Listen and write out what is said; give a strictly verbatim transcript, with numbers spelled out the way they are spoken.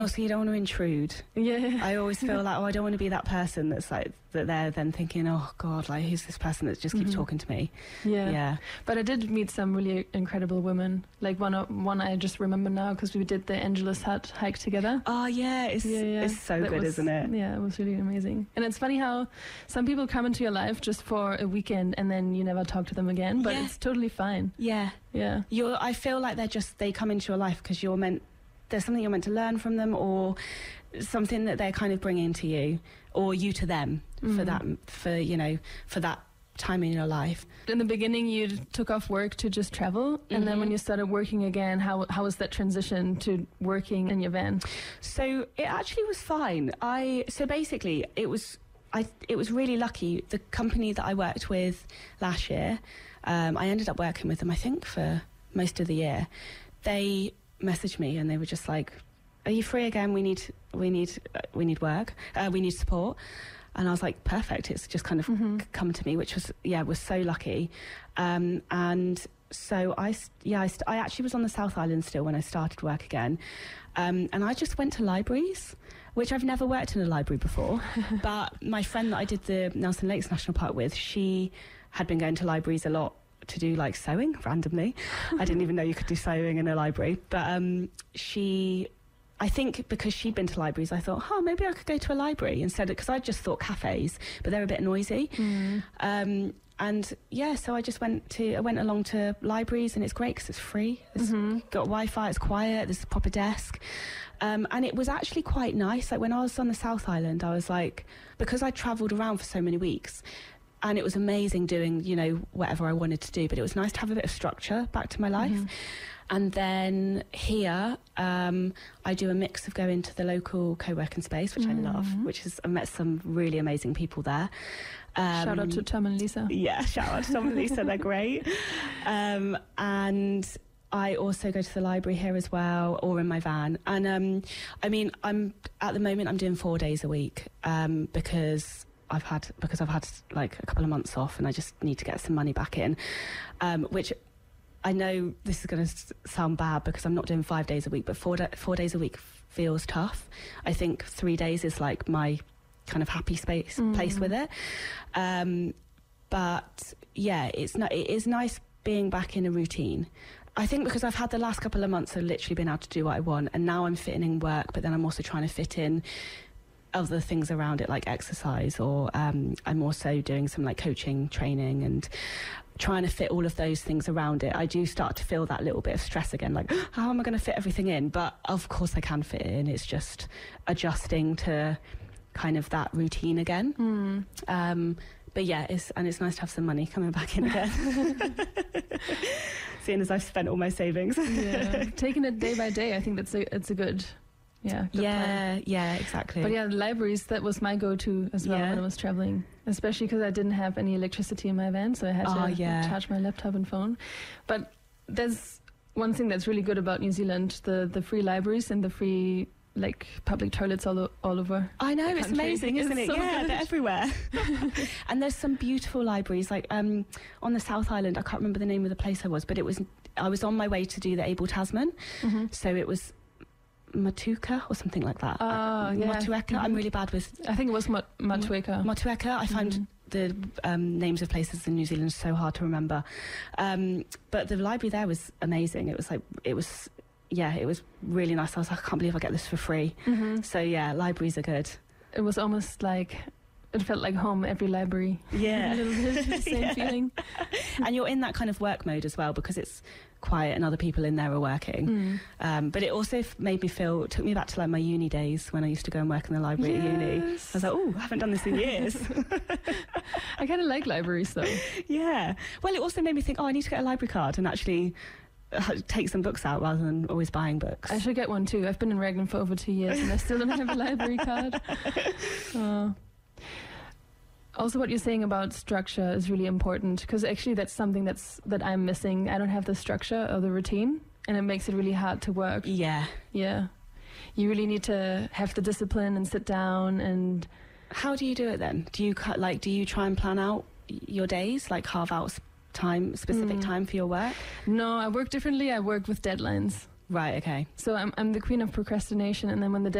Also, you don't want to intrude. Yeah. I always feel like, oh, I don't want to be that person that's like, that they're then thinking, oh, God, like, who's this person that just keeps mm-hmm. talking to me? Yeah. Yeah. But I did meet some really incredible women. Like one one I just remember now because we did the Angelus Hut hike together. Oh, yeah. It's, yeah, yeah. it's so that good, was, isn't it? Yeah, it was really amazing. And it's funny how some people come into your life just for a weekend and then you never talk to them again. But yeah. it's totally fine. Yeah. Yeah. You're, I feel like they're just, they come into your life because you're meant, there's something you're meant to learn from them, or something that they're kind of bringing to you, or you to them mm. for that, for, you know, for that time in your life. In the beginning, you took off work to just travel, mm-hmm. and then when you started working again, how how was that transition to working in your van? So it actually was fine. I so basically it was I it was really lucky. The company that I worked with last year, um, I ended up working with them, I think, for most of the year. They messaged me and they were just like, "Are you free again? We need we need uh, we need work. Uh, we need support." And I was like, "Perfect!" It's just kind of mm-hmm. c- come to me, which was yeah was so lucky. Um, and so I yeah I, st- I actually was on the South Island still when I started work again, um, and I just went to libraries, which I've never worked in a library before. But my friend that I did the Nelson Lakes National Park with, she had been going to libraries a lot to do like sewing randomly. I didn't even know you could do sewing in a library, but um, she, I think because she'd been to libraries, I thought, oh, maybe I could go to a library instead, because I just thought cafes, but they're a bit noisy. Mm. Um, and yeah, so I just went to, I went along to libraries, and it's great because it's free. It's mm-hmm. got Wi-Fi, it's quiet, there's a proper desk. Um, and it was actually quite nice. Like when I was on the South Island, I was like, because I travelled around for so many weeks, and it was amazing doing, you know, whatever I wanted to do, but it was nice to have a bit of structure back to my life. Mm-hmm. And then here, um, I do a mix of going to the local co-working space, which mm-hmm. I love, which is, I met some really amazing people there. Um, shout out to Tom and Lisa. Yeah, shout out to Tom and Lisa, they're great. Um, and I also go to the library here as well, or in my van. And um, I mean, I'm at the moment, I'm doing four days a week um, because... I've had because I've had like a couple of months off, and I just need to get some money back in, um, which I know this is going to s- sound bad because I'm not doing five days a week, but four da- four days a week feels tough. I think three days is like my kind of happy space mm. place with it. Um, but yeah, it's not. It is nice being back in a routine. I think because I've had the last couple of months, I've literally been able to do what I want, and now I'm fitting in work, but then I'm also trying to fit in other things around it, like exercise, or um, I'm also doing some like coaching training and trying to fit all of those things around it. I do start to feel that little bit of stress again, like how am I going to fit everything in? But of course I can fit it in. It's just adjusting to kind of that routine again. Mm. Um, but yeah, it's, and it's nice to have some money coming back in again. Seeing as I've spent all my savings. Yeah, taking it day by day, I think that's a, it's a good... Yeah, yeah, plan. yeah, exactly. But yeah, the libraries, that was my go-to as well yeah. when I was traveling, especially because I didn't have any electricity in my van, so I had oh, to yeah. charge my laptop and phone. But there's one thing that's really good about New Zealand, the, the free libraries and the free like public toilets all, o- all over. I know, it's country. amazing, isn't it's it? So yeah, good. They're everywhere. And there's some beautiful libraries, like um, on the South Island, I can't remember the name of the place I was, but it was, I was on my way to do the Abel Tasman, mm-hmm. so it was Matuka or something like that. Oh, uh, yeah. Motueka. Mm-hmm. I'm really bad with... I think it was Mat- Motueka. Motueka. I find mm-hmm. the um, names of places in New Zealand so hard to remember. Um, but the library there was amazing. It was like, it was, yeah, it was really nice. I was like, I can't believe I get this for free. Mm-hmm. So yeah, libraries are good. It was almost like... It felt like home, every library. Yeah. A little bit, the same yeah. feeling. And you're in that kind of work mode as well, because it's quiet and other people in there are working. Mm. Um, but it also f- made me feel, it took me back to like my uni days when I used to go and work in the library yes. at uni. I was like, oh, I haven't done this in years. I kind of like libraries though. Yeah. Well, it also made me think, oh, I need to get a library card and actually take some books out rather than always buying books. I should get one too. I've been in Raglan for over two years and I still don't have a library card. Oh. Also, what you're saying about structure is really important, because actually that's something that's that I'm missing. I don't have the structure or the routine, and it makes it really hard to work. Yeah. Yeah. You really need to have the discipline and sit down. And how do you do it then? Do you like do you try and plan out your days, like carve out time, specific mm. time for your work? No, I work differently. I work with deadlines. Right, okay. So I'm I'm the queen of procrastination, and then when the